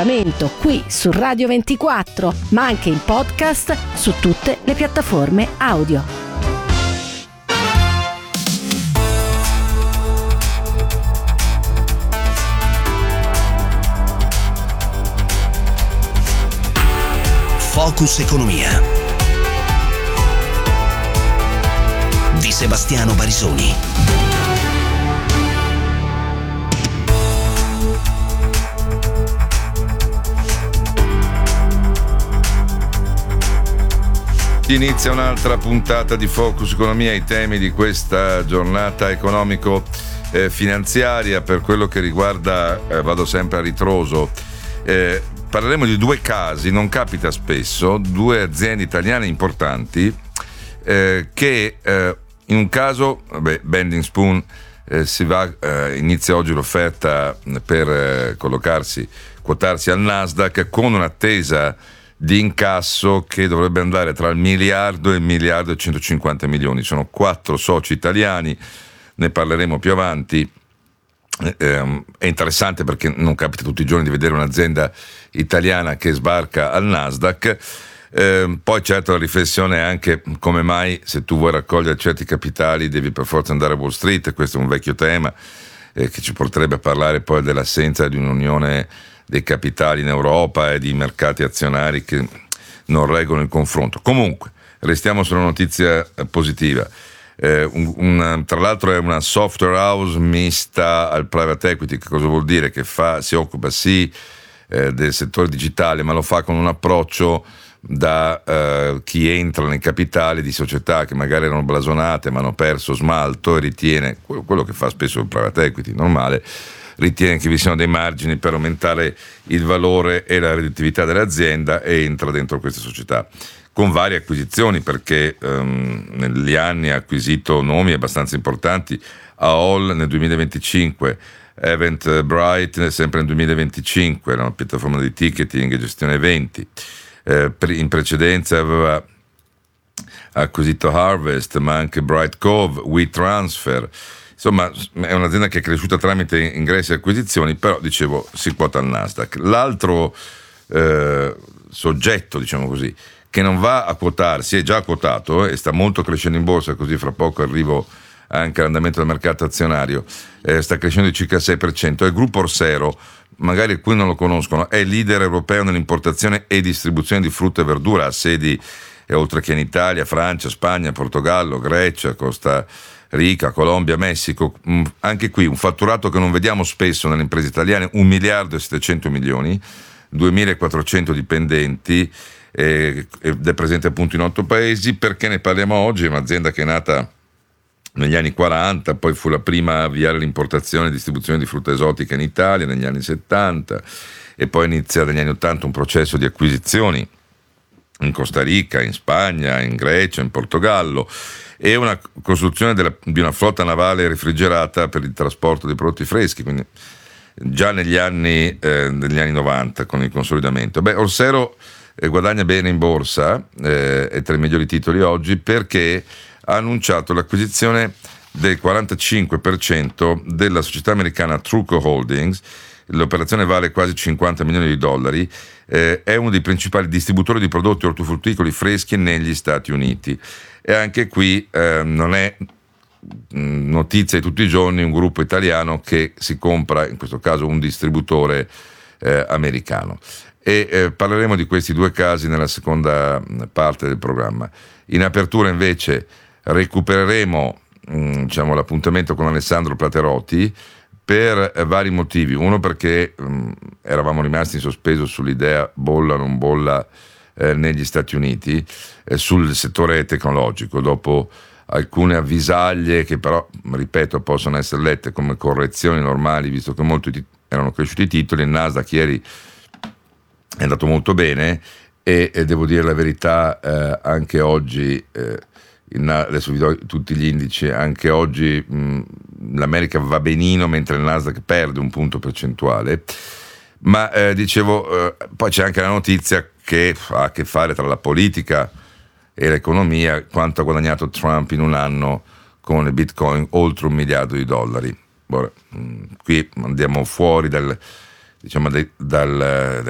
appuntamento qui su Radio 24, ma anche in podcast su tutte le piattaforme audio. Focus Economia di Sebastiano Barisoni. Inizia un'altra puntata di Focus Economia, i temi di questa giornata economico-finanziaria. Per quello che riguarda, vado sempre a ritroso, parleremo di due casi, non capita spesso, due aziende italiane importanti che in un caso, Bending Spoon inizia oggi l'offerta per quotarsi al Nasdaq con un'attesa di incasso che dovrebbe andare tra il miliardo e il miliardo e 150 milioni. Sono 4 soci italiani, ne parleremo più avanti. È interessante perché non capita tutti i giorni di vedere un'azienda italiana che sbarca al Nasdaq. Poi certo la riflessione è anche come mai, se tu vuoi raccogliere certi capitali, devi per forza andare a Wall Street. Questo è un vecchio tema che ci porterebbe a parlare poi dell'assenza di un'unione dei capitali in Europa e di mercati azionari che non reggono il confronto. Comunque, restiamo sulla notizia positiva. Tra l'altro è una software house mista al private equity. Che cosa vuol dire? Che si occupa del settore digitale, ma lo fa con un approccio da chi entra nei capitali di società che magari erano blasonate ma hanno perso smalto, e ritiene quello che fa spesso il private equity normale, ritiene che vi siano dei margini per aumentare il valore e la redditività dell'azienda e entra dentro queste società con varie acquisizioni, perché negli anni ha acquisito nomi abbastanza importanti. AOL nel 2025, Eventbrite sempre nel 2025, era una piattaforma di ticketing e gestione eventi. In precedenza aveva acquisito Harvest, ma anche Bright Cove, WeTransfer. Insomma, è un'azienda che è cresciuta tramite ingressi e acquisizioni, però, dicevo, si quota al Nasdaq. L'altro soggetto, diciamo così, che non va a quotarsi, è già quotato e sta molto crescendo in borsa, così fra poco arrivo anche all'andamento del mercato azionario, sta crescendo di circa il 6%, è il gruppo Orsero. Magari alcuni non lo conoscono, è leader europeo nell'importazione e distribuzione di frutta e verdura, ha sedi oltre che in Italia, Francia, Spagna, Portogallo, Grecia, Costa Rica, Colombia, Messico. Anche qui un fatturato che non vediamo spesso nelle imprese italiane, 1 miliardo e 700 milioni, 2.400 dipendenti, ed è presente appunto in 8 paesi. Perché ne parliamo oggi? È un'azienda che è nata negli anni 40, poi fu la prima a avviare l'importazione e distribuzione di frutta esotica in Italia negli anni 70, e poi inizia negli anni 80 un processo di acquisizioni in Costa Rica, in Spagna, in Grecia, in Portogallo, e una costruzione di una flotta navale refrigerata per il trasporto dei prodotti freschi, quindi già negli anni 90 con il consolidamento. Orsero guadagna bene in borsa, è tra i migliori titoli oggi perché ha annunciato l'acquisizione del 45% della società americana Truco Holdings. L'operazione vale quasi 50 milioni di dollari, è uno dei principali distributori di prodotti ortofrutticoli freschi negli Stati Uniti, e anche qui non è notizia di tutti i giorni un gruppo italiano che si compra, in questo caso, un distributore americano. E parleremo di questi due casi nella seconda parte del programma. In apertura invece recupereremo l'appuntamento con Alessandro Platerotti per vari motivi. Uno, perché eravamo rimasti in sospeso sull'idea bolla o non bolla negli Stati Uniti sul settore tecnologico, dopo alcune avvisaglie che però, ripeto, possono essere lette come correzioni normali, visto che molti erano cresciuti i titoli. Il Nasdaq ieri è andato molto bene e devo dire la verità, anche oggi adesso vi do tutti gli indici, anche oggi l'America va benino mentre il Nasdaq perde un punto percentuale, ma poi c'è anche la notizia che ha a che fare tra la politica e l'economia, quanto ha guadagnato Trump in un anno con il Bitcoin, oltre $1 miliardo. Ora, qui andiamo fuori dal